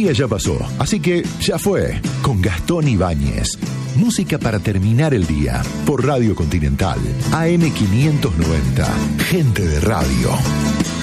día ya pasó, así que ya fue. Con Gastón Ibáñez. Música para terminar el día. Por Radio Continental. AM 590. Gente de radio.